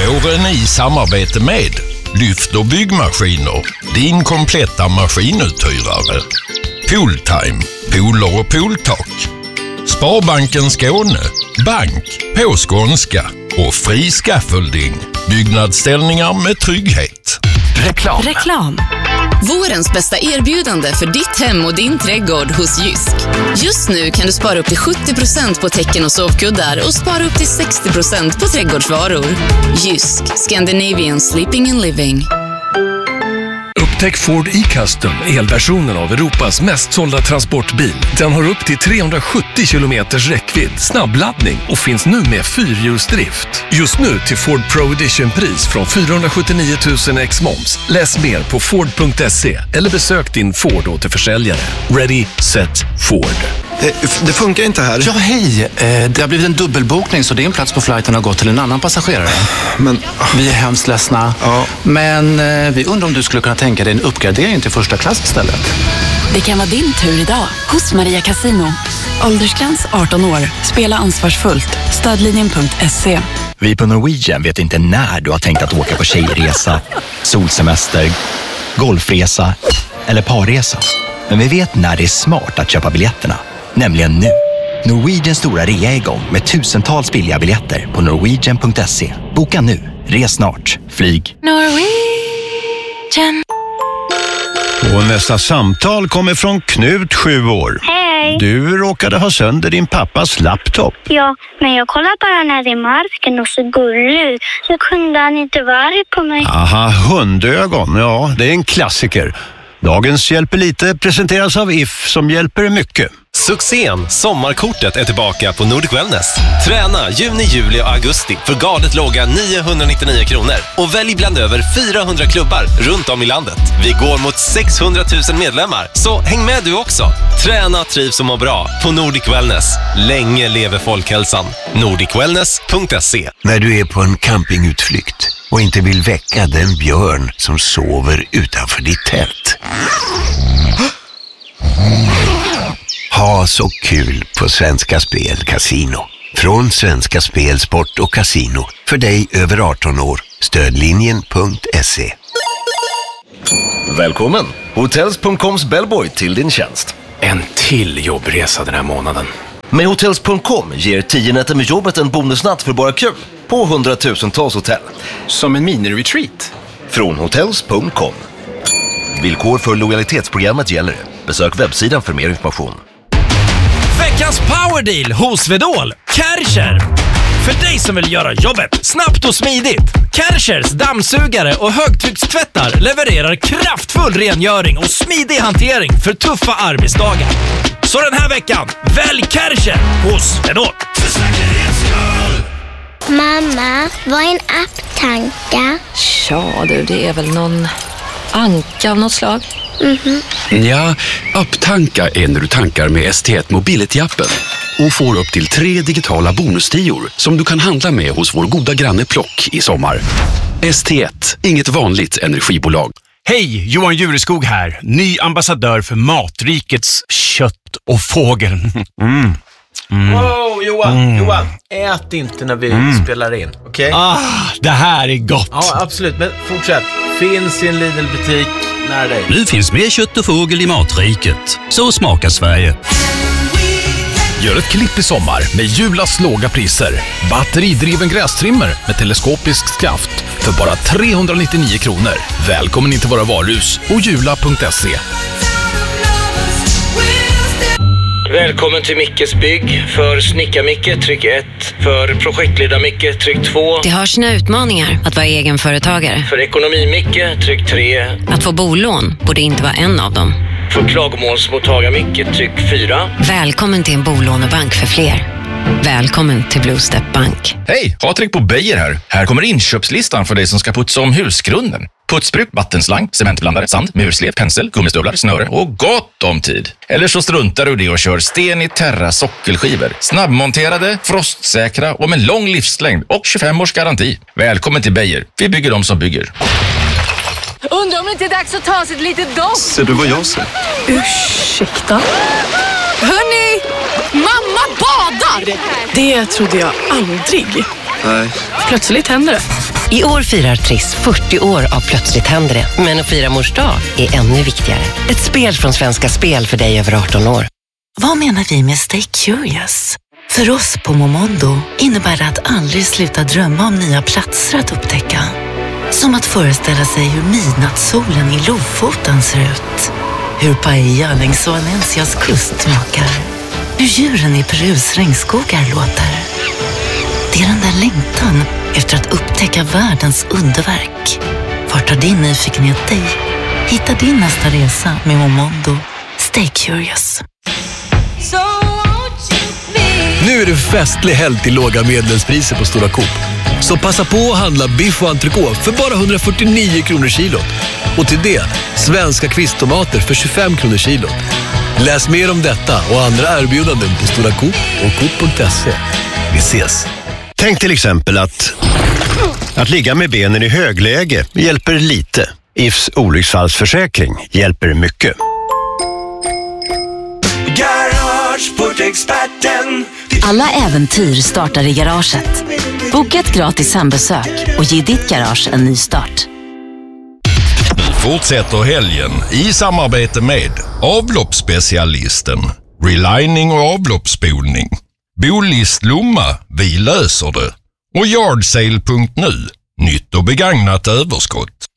Våren i samarbete med Lyft och byggmaskiner, din kompletta maskinuthyrare. Pooltime, pooler och pooltak. Sparbanken Skåne, bank på skånska och fri scaffolding. Byggnadsställningar med trygghet. Reklam. Vårens bästa erbjudande för ditt hem och din trädgård hos Jysk. Just nu kan du spara upp till 70% på täcken och sovkuddar och spara upp till 60% på trädgårdsvaror. Jysk, Scandinavian Sleeping and Living. Upptäck Ford e-Custom, elversionen av Europas mest sålda transportbil. Den har upp till 370 kilometers räckvidd, snabbladdning och finns nu med fyrhjulsdrift. Just nu till Ford Pro Edition-pris från 479 000 ex moms. Läs mer på Ford.se eller besök din Ford-återförsäljare. Ready, set, Ford. Det funkar inte här. Ja, hej. Det har blivit en dubbelbokning så din plats på flighten har gått till en annan passagerare. Men vi är hemskt ledsna. Ja. Men vi undrar om du skulle kunna tänka dig en uppgradering till första klass istället. Det kan vara din tur idag hos Maria Casino. Åldersgräns 18 år. Spela ansvarsfullt. Stödlinjen.se. Vi på Norwegian vet inte när du har tänkt att åka på tjejresa, solsemester, golfresa eller parresa. Men vi vet när det är smart att köpa biljetterna. Nämligen nu. Norwegians stora rea är igång med tusentals billiga biljetter på norwegian.se. Boka nu. Res snart. Flyg. Norwegian. Och nästa samtal kommer från Knut, 7 år. Hej. Du råkade ha sönder din pappas laptop. Ja, men jag kollar bara när det är marken och så gullig ut. Så kunde han inte vara arg på mig. Aha, hundögon. Ja, det är en klassiker. Dagens Hjälper lite presenteras av If som hjälper mycket. Succén Sommarkortet är tillbaka på Nordic Wellness. Träna juni, juli och augusti för galet låga 999 kronor. Och välj bland över 400 klubbar runt om i landet. Vi går mot 600 000 medlemmar, så häng med du också. Träna, trivs och må bra på Nordic Wellness. Länge lever folkhälsan. nordicwellness.se. När du är på en campingutflykt och inte vill väcka den björn som sover utanför ditt tält. Ha så kul på Svenska Spel Casino. Från Svenska Spel, Sport och Casino. För dig över 18 år. Stödlinjen.se. Välkommen! Hotels.coms bellboy till din tjänst. En till jobbresa den här månaden. Med Hotels.com ger 10 nätter med jobbet en bonusnatt för bara kul på 100 000-tals hotell. Som en mini-retreat. Från Hotels.com. Villkor för lojalitetsprogrammet gäller. Besök webbsidan för mer information. Veckans powerdeal hos Svedol. Kärcher. För dig som vill göra jobbet snabbt och smidigt. Kärchers dammsugare och högtryckstvättar levererar kraftfull rengöring och smidig hantering för tuffa arbetsdagar. Så den här veckan, välj Kärcher hos Svedol. Mamma, vad är en apptanka? Ja du, det är väl någon anka av något slag. Ja, apptanka är när du tankar med ST1 Mobility-appen och får upp till 3 digitala bonustior som du kan handla med hos vår goda granne Plock i sommar. ST1, inget vanligt energibolag. Hej, Johan Jureskog här. Ny ambassadör för Matrikets kött och fågel. Wow, Johan, ät inte när vi spelar in, okej? Det här är gott. Ja, absolut, men fortsätt. Finns i en Lidl-butik nära dig. Nu finns mer kött och fågel i Matriket. Så smakar Sverige. Gör ett klipp i sommar med Julas låga priser. Batteridriven grästrimmer med teleskopisk skaft för bara 399 kronor. Välkommen in till våra varuhus och jula.se. Välkommen till Mickes bygg. För Snicka-Micke, tryck 1. För Projektleda-Micke, tryck 2. Det har sina utmaningar att vara egenföretagare. För Ekonomi-Micke, tryck 3. Att få bolån borde inte vara en av dem. För Klagomålsmottagar-Micke, tryck 4. Välkommen till en bolånebank för fler. Välkommen till Blue Step Bank. Hej, Patrik på Beijer här. Här kommer inköpslistan för dig som ska putsa om husgrunden. Putsbruk, vattenslang, cementblandare, sand, murslev, pensel, gummistövlar, snöre och gott om tid. Eller så struntar du det och kör sten i Terra sockelskivor. Snabbmonterade, frostsäkra och med lång livslängd och 25 års garanti. Välkommen till Beijer. Vi bygger dem som bygger. Undrar om det inte är dags att ta sig ett litet dopp. Ser du vad jag ser? Ursäkta? Hörni, mamma badar! Det trodde jag aldrig. Nej. Plötsligt händer det. I år firar Triss 40 år av Plötsligt händer det. Men att fira mors dag är ännu viktigare. Ett spel från Svenska Spel för dig över 18 år. Vad menar vi med Stay Curious? För oss på Momondo innebär det att aldrig sluta drömma om nya platser att upptäcka. Som att föreställa sig hur midnattssolen i Lofoten ser ut. Hur paella längs Valencias kust smakar. Hur djuren i Perus regnskogar låter. Det är den där längtan efter att upptäcka världens underverk. Vart tar din nyfikenhet dig? Hitta din nästa resa med Momondo. Stay curious. Nu är det festlig helg till låga medlemspriser på Stora Coop. Så passa på att handla biff och entrecote för bara 149 kronor kilot. Och till det, svenska kvisttomater för 25 kronor kilot. Läs mer om detta och andra erbjudanden på Stora Coop och coop.se. Vi ses! Tänk till exempel att ligga med benen i högläge hjälper lite. IFs olycksfallsförsäkring hjälper mycket. Garageportexperten. Alla äventyr startar i garaget. Boka ett gratis hembesök och ge ditt garage en ny start. Nu fortsätter helgen i samarbete med avloppsspecialisten, relining och avloppsspolning, Bolist Lomma, vi löser det, och Yardsale.nu, nytt och begagnat överskott.